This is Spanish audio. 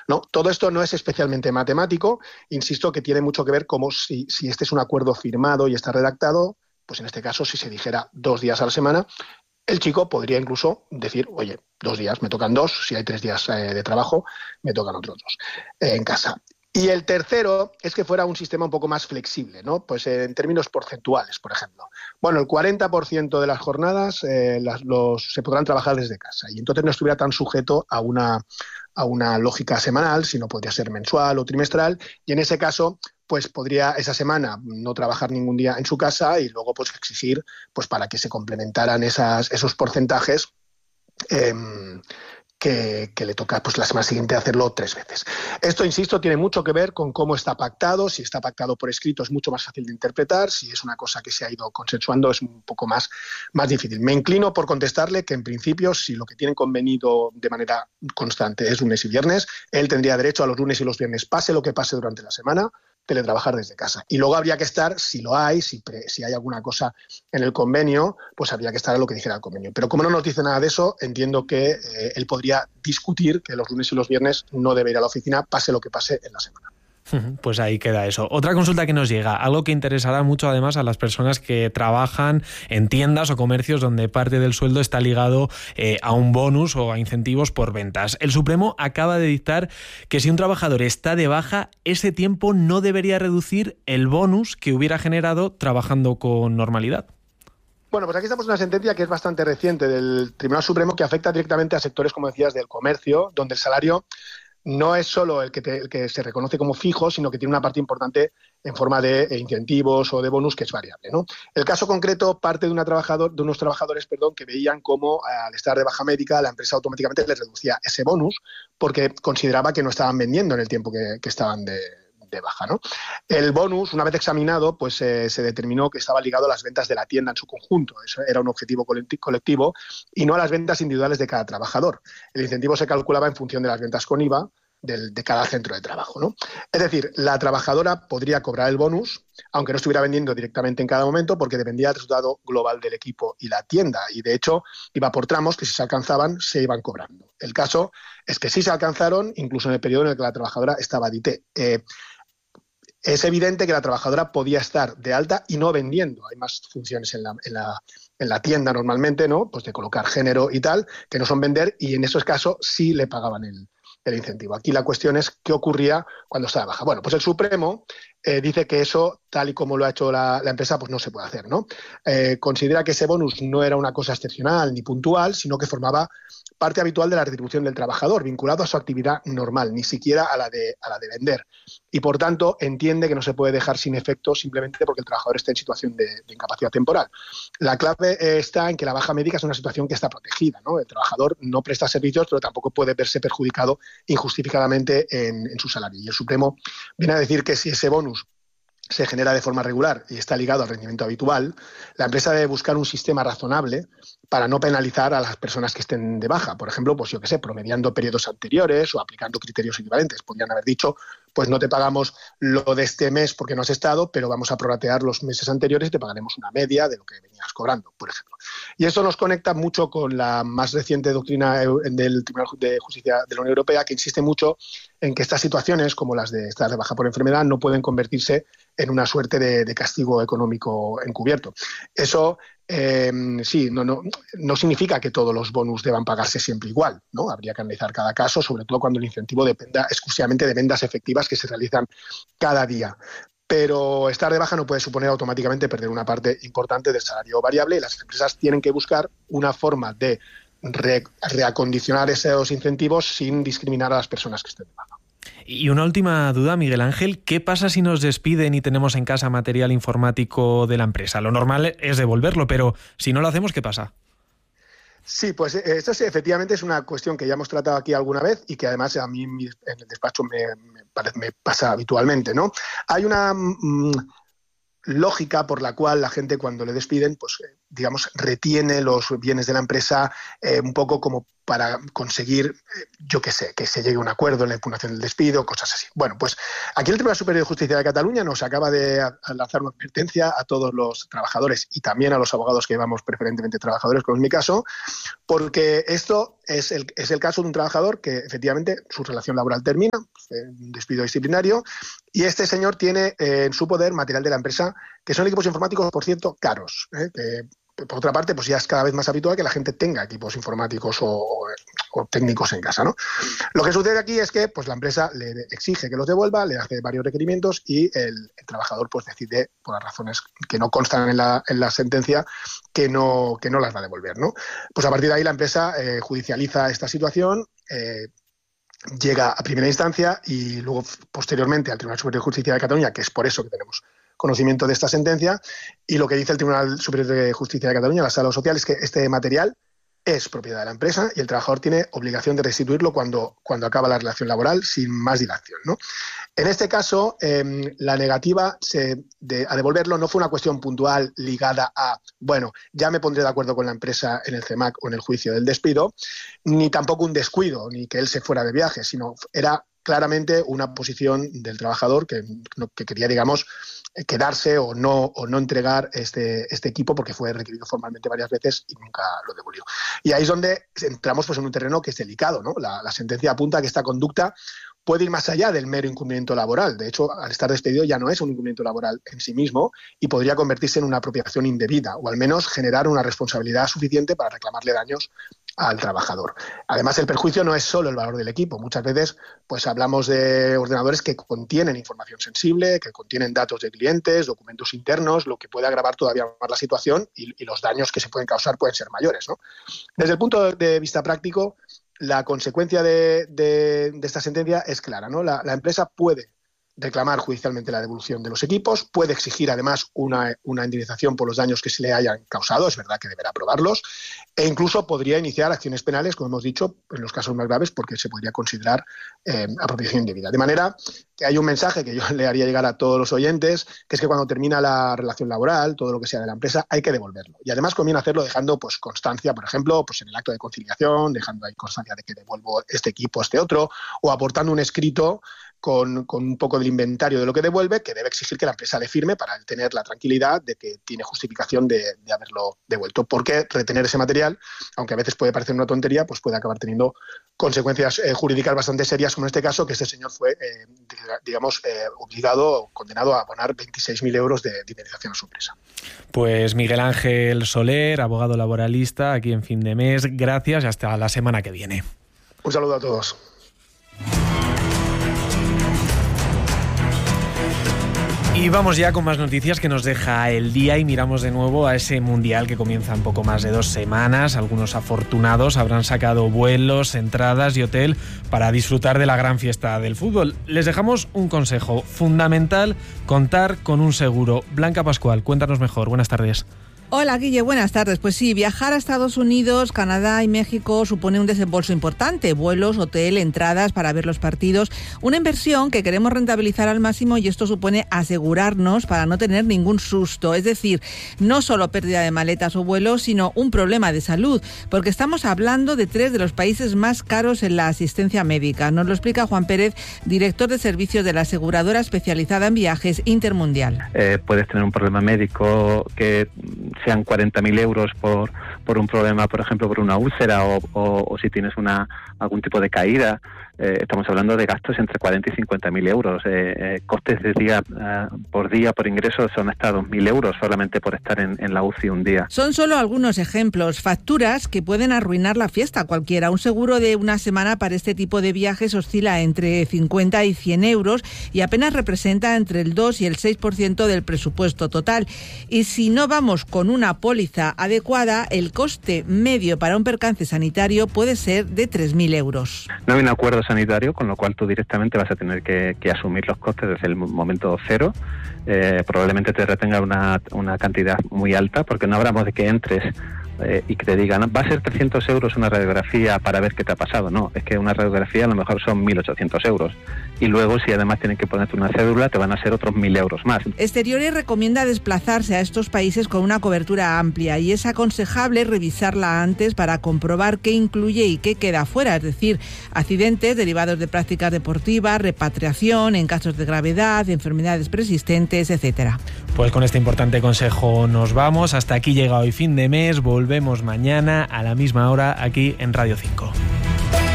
¿no? Todo esto no es especialmente matemático, insisto que tiene mucho que ver como si este es un acuerdo firmado y está redactado, pues en este caso si se dijera 2 días a la semana, el chico podría incluso decir, oye, 2 días, me tocan 2, si hay 3 días de trabajo, me tocan otros 2 en casa. Y el tercero es que fuera un sistema un poco más flexible, ¿no? Pues en términos porcentuales, por ejemplo. Bueno, el 40% de las jornadas se podrán trabajar desde casa y entonces no estuviera tan sujeto a una lógica semanal, sino podría ser mensual o trimestral, y en ese caso pues podría esa semana no trabajar ningún día en su casa y luego pues exigir pues para que se complementaran esos porcentajes que le toca pues la semana siguiente hacerlo 3 veces. Esto, insisto, tiene mucho que ver con cómo está pactado. Si está pactado por escrito es mucho más fácil de interpretar. Si es una cosa que se ha ido consensuando es un poco más difícil. Me inclino por contestarle que en principio si lo que tienen convenido de manera constante es lunes y viernes, él tendría derecho a los lunes y los viernes, pase lo que pase durante la semana, teletrabajar desde casa. Y luego habría que estar, si lo hay, si hay alguna cosa en el convenio, pues habría que estar a lo que dijera el convenio. Pero como no nos dice nada de eso, entiendo que él podría discutir que los lunes y los viernes no debe ir a la oficina, pase lo que pase en la semana. Pues ahí queda eso. Otra consulta que nos llega, algo que interesará mucho además a las personas que trabajan en tiendas o comercios donde parte del sueldo está ligado a un bonus o a incentivos por ventas. El Supremo acaba de dictar que si un trabajador está de baja, ese tiempo no debería reducir el bonus que hubiera generado trabajando con normalidad. Bueno, pues aquí estamos en una sentencia que es bastante reciente del Tribunal Supremo que afecta directamente a sectores, como decías, del comercio, donde el salario no es solo el que se reconoce como fijo, sino que tiene una parte importante en forma de incentivos o de bonus que es variable, ¿no? El caso concreto parte de unos trabajadores que veían cómo al estar de baja médica la empresa automáticamente les reducía ese bonus porque consideraba que no estaban vendiendo en el tiempo que estaban de baja, ¿no? El bonus, una vez examinado, pues se determinó que estaba ligado a las ventas de la tienda en su conjunto. Eso era un objetivo colectivo y no a las ventas individuales de cada trabajador. El incentivo se calculaba en función de las ventas con IVA de cada centro de trabajo, ¿no? Es decir, la trabajadora podría cobrar el bonus, aunque no estuviera vendiendo directamente en cada momento, porque dependía del resultado global del equipo y la tienda. Y de hecho, iba por tramos que si se alcanzaban, se iban cobrando. El caso es que sí se alcanzaron, incluso en el periodo en el que la trabajadora estaba de IT. Es evidente que la trabajadora podía estar de alta y no vendiendo. Hay más funciones en la tienda normalmente, ¿no? Pues de colocar género y tal, que no son vender, y en esos casos sí le pagaban el incentivo. Aquí la cuestión es qué ocurría cuando estaba baja. Bueno, pues el Supremo dice que eso, tal y como lo ha hecho la empresa, pues no se puede hacer, ¿no? Considera que ese bonus no era una cosa excepcional ni puntual, sino que formaba parte habitual de la retribución del trabajador, vinculado a su actividad normal, ni siquiera a la de vender. Y por tanto entiende que no se puede dejar sin efecto simplemente porque el trabajador está en situación de incapacidad temporal. La clave está en que la baja médica es una situación que está protegida, ¿no? El trabajador no presta servicios, pero tampoco puede verse perjudicado injustificadamente en su salario. Y el Supremo viene a decir que si ese bonus se genera de forma regular y está ligado al rendimiento habitual, la empresa debe buscar un sistema razonable para no penalizar a las personas que estén de baja. Por ejemplo, pues yo qué sé, promediando periodos anteriores o aplicando criterios equivalentes. Podrían haber dicho, pues no te pagamos lo de este mes porque no has estado, pero vamos a prorratear los meses anteriores y te pagaremos una media de lo que venías cobrando, por ejemplo. Y eso nos conecta mucho con la más reciente doctrina del Tribunal de Justicia de la Unión Europea, que insiste mucho en que estas situaciones, como las de estar de baja por enfermedad, no pueden convertirse en una suerte de castigo económico encubierto. Eso sí, no significa que todos los bonus deban pagarse siempre igual, ¿no? Habría que analizar cada caso, sobre todo cuando el incentivo dependa exclusivamente de ventas efectivas que se realizan cada día. Pero estar de baja no puede suponer automáticamente perder una parte importante del salario variable y las empresas tienen que buscar una forma de reacondicionar esos incentivos sin discriminar a las personas que estén de baja. Y una última duda, Miguel Ángel, ¿qué pasa si nos despiden y tenemos en casa material informático de la empresa? Lo normal es devolverlo, pero si no lo hacemos, ¿qué pasa? Sí, pues esto efectivamente es una cuestión que ya hemos tratado aquí alguna vez y que además a mí en el despacho me pasa habitualmente, ¿no? Hay una lógica por la cual la gente cuando le despiden pues digamos, retiene los bienes de la empresa un poco como para conseguir, yo qué sé, que se llegue a un acuerdo en la impugnación del despido, cosas así. Bueno, pues aquí el Tribunal Superior de Justicia de Cataluña nos acaba de lanzar una advertencia a todos los trabajadores y también a los abogados que llevamos preferentemente trabajadores, como es mi caso, porque esto es el caso de un trabajador que efectivamente su relación laboral termina, un despido disciplinario, y este señor tiene en su poder material de la empresa, que son equipos informáticos, por cierto, caros, que por otra parte, pues ya es cada vez más habitual que la gente tenga equipos informáticos o técnicos en casa, ¿no? Lo que sucede aquí es que pues la empresa le exige que los devuelva, le hace varios requerimientos y el trabajador pues decide, por las razones que no constan en la sentencia, que no las va a devolver, ¿no? Pues a partir de ahí la empresa judicializa esta situación, llega a primera instancia y luego posteriormente al Tribunal Superior de Justicia de Cataluña, que es por eso que tenemos conocimiento de esta sentencia, y lo que dice el Tribunal Superior de Justicia de Cataluña, la Sala Social, es que este material es propiedad de la empresa y el trabajador tiene obligación de restituirlo cuando acaba la relación laboral sin más dilación, ¿no? En este caso, la negativa a devolverlo no fue una cuestión puntual ligada a, bueno, ya me pondré de acuerdo con la empresa en el CEMAC o en el juicio del despido, ni tampoco un descuido, ni que él se fuera de viaje, sino era claramente una posición del trabajador que quería, digamos, quedarse o no entregar este equipo porque fue requerido formalmente varias veces y nunca lo devolvió. Y ahí es donde entramos pues en un terreno que es delicado, ¿no? La sentencia apunta a que esta conducta puede ir más allá del mero incumplimiento laboral. De hecho, al estar despedido ya no es un incumplimiento laboral en sí mismo y podría convertirse en una apropiación indebida o al menos generar una responsabilidad suficiente para reclamarle daños al trabajador. Además, el perjuicio no es solo el valor del equipo. Muchas veces pues hablamos de ordenadores que contienen información sensible, que contienen datos de clientes, documentos internos, lo que puede agravar todavía más la situación y los daños que se pueden causar pueden ser mayores, ¿no? Desde el punto de vista práctico, la consecuencia de esta sentencia es clara, ¿no? La empresa puede reclamar judicialmente la devolución de los equipos, puede exigir además una indemnización por los daños que se le hayan causado, es verdad que deberá probarlos, e incluso podría iniciar acciones penales, como hemos dicho, en los casos más graves, porque se podría considerar apropiación indebida. De manera que hay un mensaje que yo le haría llegar a todos los oyentes, que es que cuando termina la relación laboral, todo lo que sea de la empresa, hay que devolverlo. Y además conviene hacerlo dejando pues constancia, por ejemplo, pues en el acto de conciliación, dejando ahí constancia de que devuelvo este equipo, este otro, o aportando un escrito con un poco del inventario de lo que devuelve, que debe exigir que la empresa le firme para tener la tranquilidad de que tiene justificación de haberlo devuelto. Porque retener ese material, aunque a veces puede parecer una tontería, pues puede acabar teniendo consecuencias jurídicas bastante serias, como en este caso, que este señor fue, obligado o condenado a abonar 26.000 euros de indemnización a su empresa. Pues Miguel Ángel Soler, abogado laboralista, aquí en Fin de Mes. Gracias y hasta la semana que viene. Un saludo a todos. Y vamos ya con más noticias que nos deja el día y miramos de nuevo a ese mundial que comienza en poco más de 2 semanas. Algunos afortunados habrán sacado vuelos, entradas y hotel para disfrutar de la gran fiesta del fútbol. Les dejamos un consejo fundamental: contar con un seguro. Blanca Pascual, cuéntanos mejor. Buenas tardes. Hola, Guille, buenas tardes. Pues sí, viajar a Estados Unidos, Canadá y México supone un desembolso importante. Vuelos, hotel, entradas para ver los partidos. Una inversión que queremos rentabilizar al máximo y esto supone asegurarnos para no tener ningún susto. Es decir, no solo pérdida de maletas o vuelos, sino un problema de salud. Porque estamos hablando de 3 de los países más caros en la asistencia médica. Nos lo explica Juan Pérez, director de servicios de la aseguradora especializada en viajes Intermundial. Puedes tener un problema médico que sean 40.000 euros por un problema, por ejemplo, por una úlcera o si tienes algún tipo de caída. Estamos hablando de gastos entre 40 y 50.000 euros. Costes de día por ingreso son hasta 2.000 euros solamente por estar en la UCI un día. Son solo algunos ejemplos, facturas que pueden arruinar la fiesta cualquiera. Un seguro de una semana para este tipo de viajes oscila entre 50 y 100 euros y apenas representa entre el 2 y el 6% del presupuesto total. Y si no vamos con una póliza adecuada, el coste medio para un percance sanitario puede ser de 3.000 euros. No hay un acuerdo sanitario, con lo cual tú directamente vas a tener que asumir los costes desde el momento cero. Probablemente te retenga una cantidad muy alta, porque no hablamos de que entres y que te digan, va a ser 300 euros una radiografía para ver qué te ha pasado. No, es que una radiografía a lo mejor son 1.800 euros. Y luego, si además tienen que ponerte una cédula, te van a ser otros 1.000 euros más. Exteriores recomienda desplazarse a estos países con una cobertura amplia y es aconsejable revisarla antes para comprobar qué incluye y qué queda fuera, es decir, accidentes derivados de prácticas deportivas, repatriación en casos de gravedad, enfermedades persistentes, etcétera. Pues con este importante consejo nos vamos. Hasta aquí llega hoy Fin de Mes. Volvemos mañana a la misma hora aquí en Radio 5.